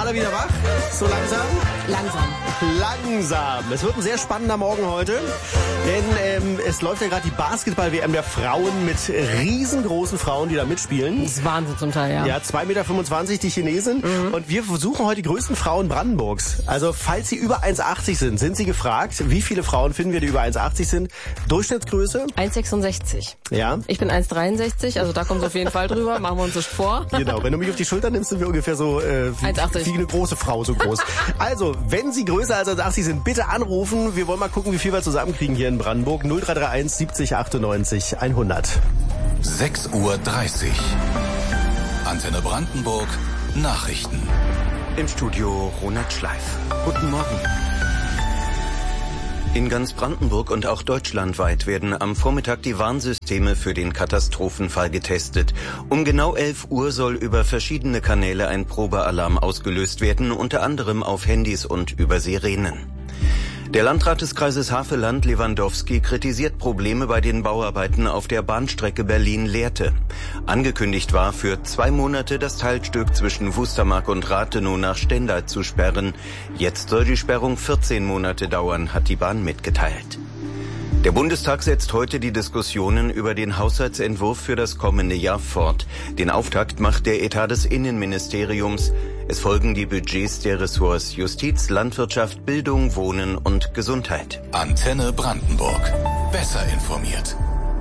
alle wieder wach? So langsam? Langsam. Es wird ein sehr spannender Morgen heute, denn es läuft ja gerade die Basketball-WM der Frauen mit riesengroßen Frauen, die da mitspielen. Das ist Wahnsinn zum Teil, ja. Ja, 2,25 Meter die Chinesen. Und wir versuchen heute die größten Frauen Brandenburgs. Also falls sie über 1,80 sind, sind sie gefragt. Wie viele Frauen finden wir, die über 1,80 sind? Durchschnittsgröße? 1,66. Ja. Ich bin 1,63, also da kommt es auf jeden Fall drüber. Machen wir uns nicht vor. Genau, wenn du mich auf die Schulter nimmst, sind wir ungefähr so wie eine große Frau, so groß. Also, wenn sie größer als 1,80 sind, bitte anrufen. Wir wollen mal gucken, wie viel wir zusammenkriegen hier in Brandenburg. 0331 70 98 100. 6:30 Uhr. Antenne Brandenburg. Nachrichten. Im Studio Ronald Schleif. Guten Morgen. In ganz Brandenburg und auch deutschlandweit werden am Vormittag die Warnsysteme für den Katastrophenfall getestet. Um genau 11 Uhr soll über verschiedene Kanäle ein Probealarm ausgelöst werden, unter anderem auf Handys und über Sirenen. Der Landrat des Kreises Havelland, Lewandowski, kritisiert Probleme bei den Bauarbeiten auf der Bahnstrecke Berlin-Lehrte. Angekündigt war, für 2 Monate das Teilstück zwischen Wustermark und Rathenow nach Stendal zu sperren. Jetzt soll die Sperrung 14 Monate dauern, hat die Bahn mitgeteilt. Der Bundestag setzt heute die Diskussionen über den Haushaltsentwurf für das kommende Jahr fort. Den Auftakt macht der Etat des Innenministeriums. Es folgen die Budgets der Ressorts Justiz, Landwirtschaft, Bildung, Wohnen und Gesundheit. Antenne Brandenburg. Besser informiert.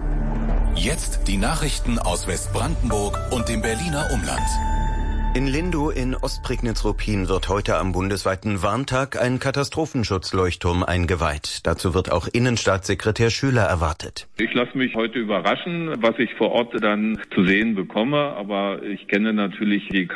Jetzt die Nachrichten aus Westbrandenburg und dem Berliner Umland. In Lindow in Ostprignitz-Ruppin wird heute am bundesweiten Warntag ein Katastrophenschutzleuchtturm eingeweiht. Dazu wird auch Innenstaatssekretär Schüler erwartet. Ich lasse mich heute überraschen, was ich vor Ort dann zu sehen bekomme. Aber ich kenne natürlich die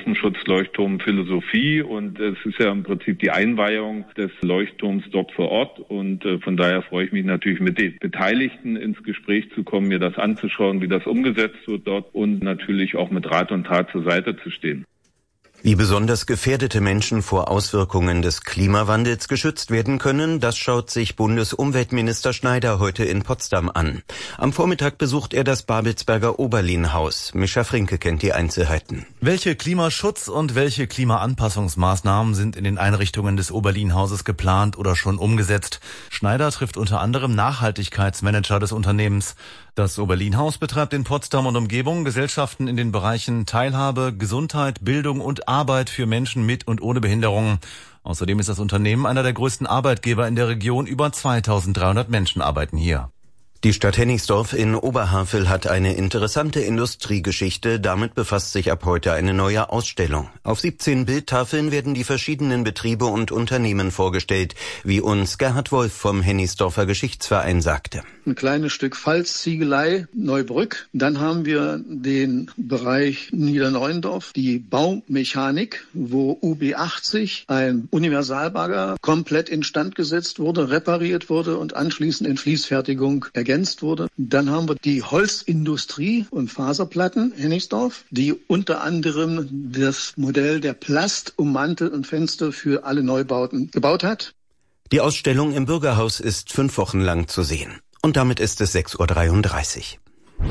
Katastrophenschutzleuchtturm-Philosophie und es ist ja im Prinzip die Einweihung des Leuchtturms dort vor Ort. Und von daher freue ich mich natürlich, mit den Beteiligten ins Gespräch zu kommen, mir das anzuschauen, wie das umgesetzt wird dort und natürlich auch mit Rat und Tat zur Seite zu stehen. Wie besonders gefährdete Menschen vor Auswirkungen des Klimawandels geschützt werden können, das schaut sich Bundesumweltminister Schneider heute in Potsdam an. Am Vormittag besucht er das Babelsberger Oberlin-Haus. Mischa Frinke kennt die Einzelheiten. Welche Klimaschutz- und welche Klimaanpassungsmaßnahmen sind in den Einrichtungen des Oberlin-Hauses geplant oder schon umgesetzt? Schneider trifft unter anderem Nachhaltigkeitsmanager des Unternehmens. Das Oberlin-Haus betreibt in Potsdam und Umgebung Gesellschaften in den Bereichen Teilhabe, Gesundheit, Bildung und Arbeit für Menschen mit und ohne Behinderungen. Außerdem ist das Unternehmen einer der größten Arbeitgeber in der Region. Über 2300 Menschen arbeiten hier. Die Stadt Hennigsdorf in Oberhavel hat eine interessante Industriegeschichte. Damit befasst sich ab heute eine neue Ausstellung. Auf 17 Bildtafeln werden die verschiedenen Betriebe und Unternehmen vorgestellt, wie uns Gerhard Wolf vom Hennigsdorfer Geschichtsverein sagte. Ein kleines Stück Pfalz-Ziegelei Neubrück. Dann haben wir den Bereich Niederneuendorf, die Baumechanik, wo UB80, ein Universalbagger, komplett instand gesetzt wurde, repariert wurde und anschließend in Fließfertigung ergänzt wurde. Dann haben wir die Holzindustrie und Faserplatten Hennigsdorf, die unter anderem das Modell der Plastummantel und Fenster für alle Neubauten gebaut hat. Die Ausstellung im Bürgerhaus ist 5 Wochen lang zu sehen. Und damit ist es 6:33 Uhr.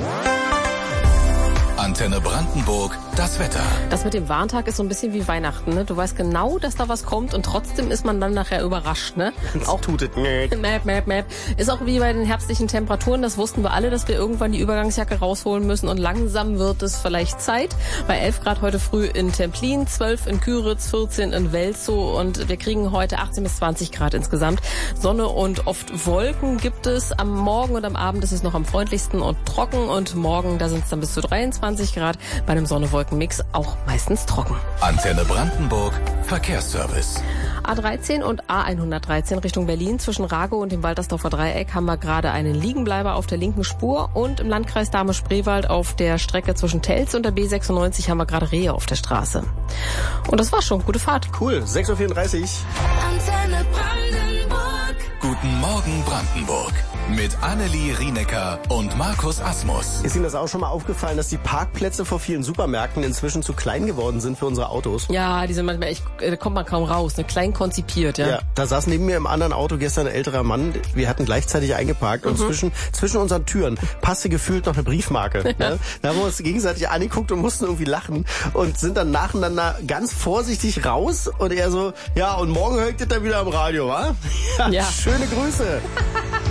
Antenne Brandenburg, das Wetter. Das mit dem Warntag ist so ein bisschen wie Weihnachten, ne? Du weißt genau, dass da was kommt und trotzdem ist man dann nachher überrascht, ne? Auch tutet. Map. Ist auch wie bei den herbstlichen Temperaturen, das wussten wir alle, dass wir irgendwann die Übergangsjacke rausholen müssen und langsam wird es vielleicht Zeit. Bei 11 Grad heute früh in Templin, 12 in Küritz, 14 in Welzow und wir kriegen heute 18 bis 20 Grad insgesamt. Sonne und oft Wolken gibt es. Am Morgen und am Abend ist es noch am freundlichsten und trocken und morgen, da sind es dann bis zu 23 Grad, bei einem Sonne-Wolken-Mix auch meistens trocken. Antenne Brandenburg, Verkehrsservice. A13 und A113 Richtung Berlin zwischen Ragow und dem Waltersdorfer Dreieck haben wir gerade einen Liegenbleiber auf der linken Spur und im Landkreis Dahme-Spreewald auf der Strecke zwischen Telz und der B96 haben wir gerade Rehe auf der Straße. Und das war's schon. Gute Fahrt. Cool. 6:34 Uhr. Antenne Brandenburg. Guten Morgen Brandenburg. mit Annelie Rienecker und Markus Asmus. Ist Ihnen das auch schon mal aufgefallen, dass die Parkplätze vor vielen Supermärkten inzwischen zu klein geworden sind für unsere Autos? Ja, die sind manchmal echt, da kommt man kaum raus, ne? Klein konzipiert, ja. Ja, da saß neben mir im anderen Auto gestern ein älterer Mann, wir hatten gleichzeitig eingeparkt und zwischen unseren Türen passte gefühlt noch eine Briefmarke. Ne? Da haben wir uns gegenseitig angeguckt und mussten irgendwie lachen und sind dann nacheinander ganz vorsichtig raus und er so, ja, und morgen höre ich das dann wieder am Radio, wa? Ja, ja. Schöne Grüße.